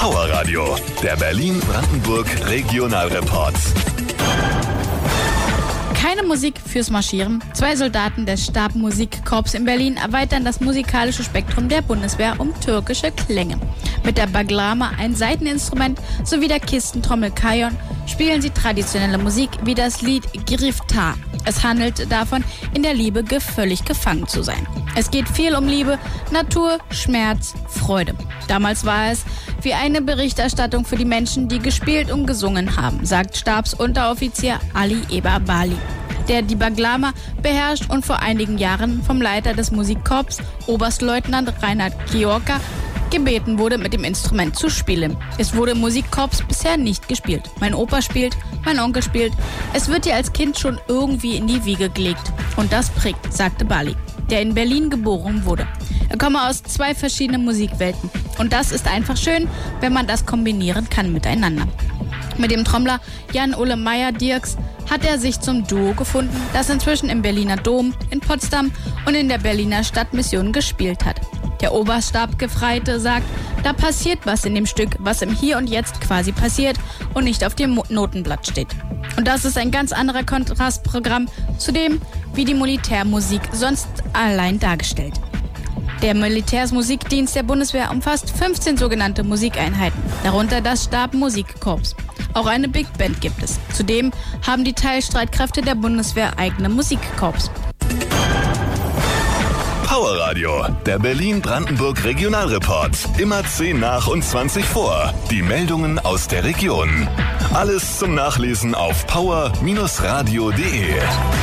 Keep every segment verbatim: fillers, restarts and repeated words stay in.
Power Radio, der Berlin-Brandenburg Regionalreport. Keine Musik fürs Marschieren. Zwei Soldaten des Stabmusikkorps in Berlin erweitern das musikalische Spektrum der Bundeswehr um türkische Klänge. Mit der Baglama, ein Saiteninstrument, sowie der Kistentrommel Kayon spielen sie traditionelle Musik wie das Lied Giriftar. Es handelt davon, in der Liebe völlig gefangen zu sein. Es geht viel um Liebe, Natur, Schmerz, Freude. Damals war es wie eine Berichterstattung für die Menschen, die gespielt und gesungen haben, sagt Stabsunteroffizier Ali Eber Bali, der die Baglama beherrscht und vor einigen Jahren vom Leiter des Musikkorps, Oberstleutnant Reinhard Giorka, gebeten wurde, mit dem Instrument zu spielen. Es wurde im Musikkorps bisher nicht gespielt. Mein Opa spielt, mein Onkel spielt. Es wird dir als Kind schon irgendwie in die Wiege gelegt. Und das prägt, sagte Bali, der in Berlin geboren wurde. Er komme aus zwei verschiedenen Musikwelten. Und das ist einfach schön, wenn man das kombinieren kann miteinander. Mit dem Trommler Jan-Ole Meyer-Dirks hat er sich zum Duo gefunden, das inzwischen im Berliner Dom, in Potsdam und in der Berliner Stadtmission gespielt hat. Der Oberstabgefreite sagt, da passiert was in dem Stück, was im Hier und Jetzt quasi passiert und nicht auf dem Notenblatt steht. Und das ist ein ganz anderer Kontrastprogramm zu dem, wie die Militärmusik sonst allein dargestellt. Der Militärsmusikdienst der Bundeswehr umfasst fünfzehn sogenannte Musikeinheiten, darunter das Stabmusikkorps. Auch eine Big Band gibt es. Zudem haben die Teilstreitkräfte der Bundeswehr eigene Musikkorps. Power Radio, der Berlin-Brandenburg Regionalreport. Immer zehn nach und zwanzig vor. Die Meldungen aus der Region. Alles zum Nachlesen auf power radio punkt de.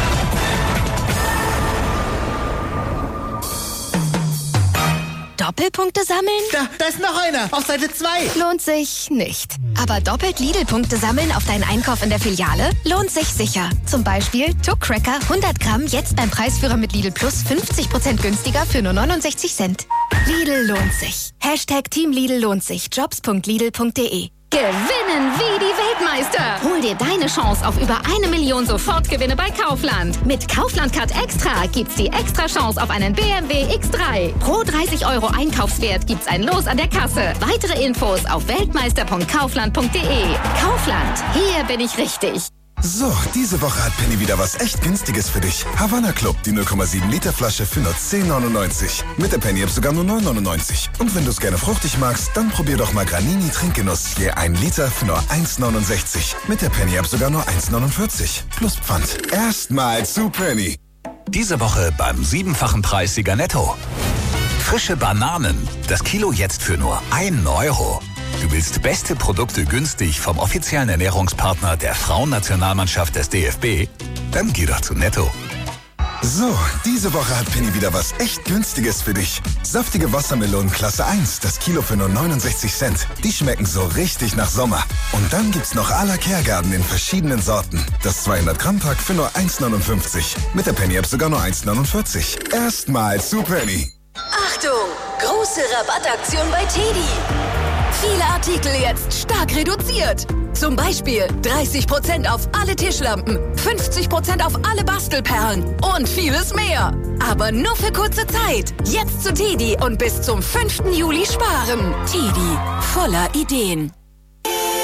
Doppelpunkte sammeln? Da, da ist noch einer, auf Seite zwei. Lohnt sich nicht. Aber doppelt Lidl-Punkte sammeln auf deinen Einkauf in der Filiale lohnt sich sicher. Zum Beispiel Tuck Cracker hundert Gramm jetzt beim Preisführer mit Lidl Plus fünfzig Prozent günstiger für nur neunundsechzig Cent. Lidl lohnt sich. Hashtag Team Lidl lohnt sich. jobs punkt lidl punkt de. Gewinnen wie die Weltmeister. Hol dir deine Chance auf über eine Million Sofortgewinne bei Kaufland. Mit Kaufland Card Extra gibt's die extra Chance auf einen B M W X drei. Pro dreißig Euro Einkaufswert gibt's ein Los an der Kasse. Weitere Infos auf weltmeister punkt kaufland punkt de. Kaufland, hier bin ich richtig. So, diese Woche hat Penny wieder was echt Günstiges für dich. Havanna Club, die null Komma sieben Liter Flasche für nur zehn neunundneunzig. Mit der Penny App sogar nur neun neunundneunzig. Und wenn du es gerne fruchtig magst, dann probier doch mal Granini Trinkgenuss. Je ein Liter für nur eins neunundsechzig. Mit der Penny App sogar nur eins neunundvierzig. Plus Pfand. Erstmal zu Penny. Diese Woche beim siebenfachen Preissieger Netto. Frische Bananen. Das Kilo jetzt für nur ein Euro. Du willst beste Produkte günstig vom offiziellen Ernährungspartner der Frauennationalmannschaft des D F B? Dann geh doch zu Netto. So, diese Woche hat Penny wieder was echt Günstiges für dich. Saftige Wassermelonen Klasse eins, das Kilo für nur neunundsechzig Cent. Die schmecken so richtig nach Sommer. Und dann gibt's noch à la Kergarten in verschiedenen Sorten. Das zweihundert Gramm Pack für nur eins neunundfünfzig. Mit der Penny App sogar nur eins neunundvierzig. Erstmal zu Penny. Achtung! Große Rabattaktion bei Teddy. Viele Artikel jetzt stark reduziert. Zum Beispiel dreißig Prozent auf alle Tischlampen, fünfzig Prozent auf alle Bastelperlen und vieles mehr. Aber nur für kurze Zeit. Jetzt zu Teddy und bis zum fünften Juli sparen. Teddy, voller Ideen.